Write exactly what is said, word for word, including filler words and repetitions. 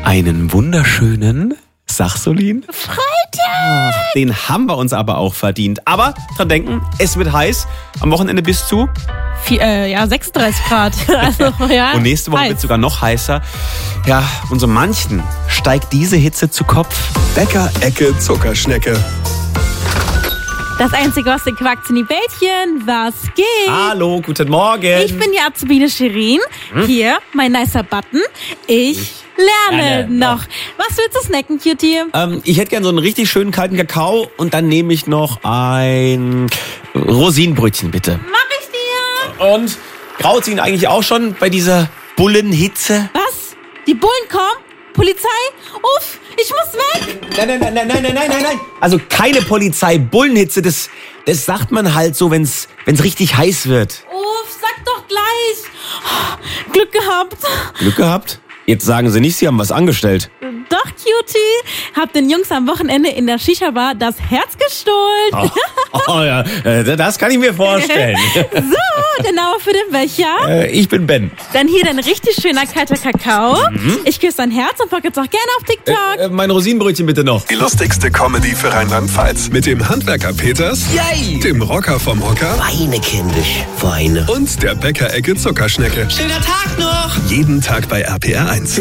Einen wunderschönen, Sachsolin? Freitag! Den haben wir uns aber auch verdient. Aber dran denken, es wird heiß. Am Wochenende bis zu. Vier, äh, ja, sechsunddreißig Grad. Also, ja, Und nächste Woche heiß. wird es sogar noch heißer. Ja, und so manchen steigt diese Hitze zu Kopf. Bäcker-Ecke Zuckerschnecke. Das Einzige, was den quackt, sind die Bällchen. Was geht? Hallo, guten Morgen. Ich bin die Azubine Shirin. Hm? Hier, mein nicer Button. Ich, ich lerne, lerne noch. noch. Was willst du snacken, Cutie? Ähm, ich hätte gern so einen richtig schönen kalten Kakao und dann nehme ich noch ein Rosinenbrötchen, bitte. Mach ich dir. Und graut Ihnen eigentlich auch schon bei dieser Bullenhitze? Was? Die Bullen kommen? Polizei? Uff, ich muss weg! Nein, nein, nein, nein, nein, nein, nein, nein. Also keine Polizei, Bullenhitze, das, das sagt man halt so, wenn's, wenn's richtig heiß wird. Uff, sag doch gleich. Oh, Glück gehabt. Glück gehabt? Jetzt sagen Sie nicht, Sie haben was angestellt. Doch, Cutie. Hab den Jungs am Wochenende in der Shisha-Bar das Herz gestohlen. Oh, oh ja, das kann ich mir vorstellen. So, der Name für den Becher. Äh, ich bin Ben. Dann hier dein richtig schöner kalter Kakao. Mhm. Ich küsse dein Herz und folge jetzt auch gerne auf TikTok. Äh, äh, mein Rosinenbrötchen bitte noch. Die lustigste Comedy für Rheinland-Pfalz. Mit dem Handwerker Peters, Yay. dem Rocker vom Hocker Weine, kindisch, Weine. und der Bäcker-Ecke Zuckerschnecke. Schöner Tag noch. Jeden Tag bei R P R eins.